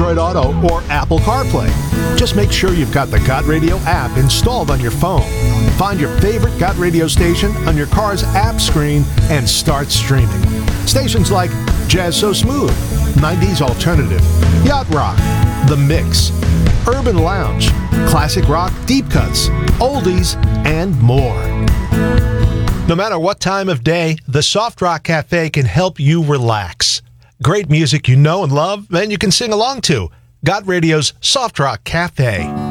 Android Auto or Apple CarPlay. Just make sure you've got the God Radio app installed on your phone. Find your favorite God Radio station on your car's app screen and start streaming. Stations like Jazz So Smooth, 90s Alternative, Yacht Rock, The Mix, Urban Lounge, Classic Rock Deep Cuts, Oldies, and more. No matter what time of day, the Soft Rock Cafe can help you relax. Great music you know and love, and you can sing along to. God Radio's Soft Rock Cafe.